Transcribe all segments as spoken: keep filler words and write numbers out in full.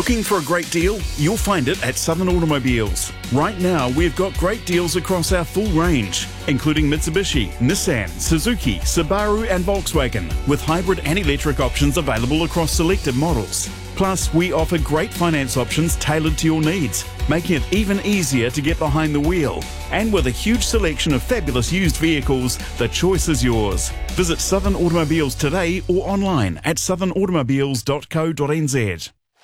Looking for a great deal? You'll find it at Southern Automobiles. Right now, we've got great deals across our full range, including Mitsubishi, Nissan, Suzuki, Subaru and Volkswagen, with hybrid and electric options available across selected models. Plus, we offer great finance options tailored to your needs, making it even easier to get behind the wheel. And with a huge selection of fabulous used vehicles, the choice is yours. Visit Southern Automobiles today or online at southern automobiles dot co dot n z.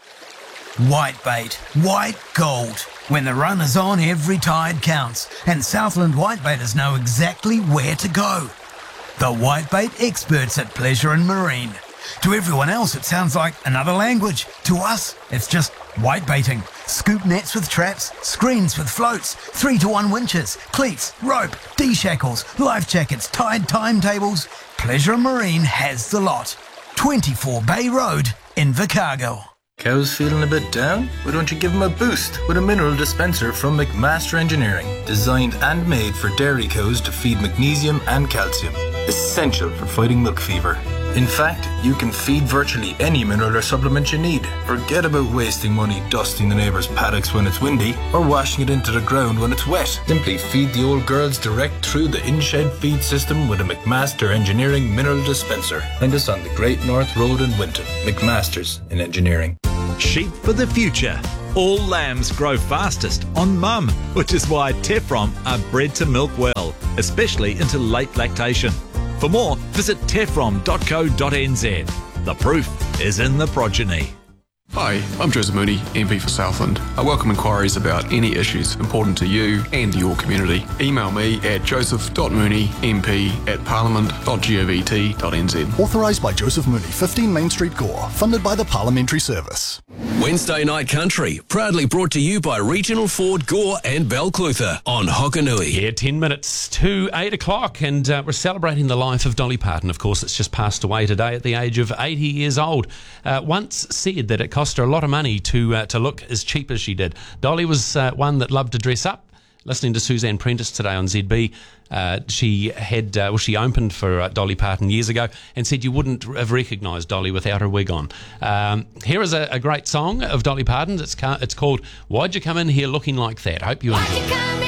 Whitebait, white gold. When the run is on, every tide counts, and Southland Whitebaiters know exactly where to go. The Whitebait experts at Pleasure and Marine. To everyone else, it sounds like another language. To us, it's just whitebaiting. Scoop nets with traps, screens with floats, three to one winches, cleats, rope, D-shackles, life jackets, tide timetables. Pleasure and Marine has the lot. twenty-four Bay Road, Invercargill. Cows feeling a bit down? Why don't you give them a boost with a mineral dispenser from McMaster Engineering, designed and made for dairy cows to feed magnesium and calcium, essential for fighting milk fever. In fact, you can feed virtually any mineral or supplement you need. Forget about wasting money dusting the neighbour's paddocks when it's windy or washing it into the ground when it's wet. Simply feed the old girls direct through the in-shed feed system with a McMaster Engineering mineral dispenser. Find us on the Great North Road in Winton. McMaster's in Engineering. Sheep for the future. All lambs grow fastest on mum, which is why Tefrom are bred to milk well, especially into late lactation. For more, visit tefrom dot co dot n z. The proof is in the progeny. Hi, I'm Joseph Mooney, M P for Southland. I welcome inquiries about any issues important to you and your community. Email me at joseph dot mooney m p at parliament dot govt dot n z. Authorised by Joseph Mooney, fifteen Main Street, Gore. Funded by the Parliamentary Service. Wednesday Night Country, proudly brought to you by Regional Ford Gore and Balclutha on Hokanui. Yeah, ten minutes to eight o'clock, and uh, we're celebrating the life of Dolly Parton. Of course, it's just passed away today at the age of eighty years old. Uh, once said that it cost her a lot of money to uh, to look as cheap as she did. Dolly was uh, one that loved to dress up. Listening to Suzanne Prentice today on Z B, uh, she had uh, well, she opened for uh, Dolly Parton years ago and said you wouldn't have recognised Dolly without her wig on. Um, here is a, a great song of Dolly Parton. It's ca- it's called "Why'd You Come In Here Looking Like That." Hope you enjoy it.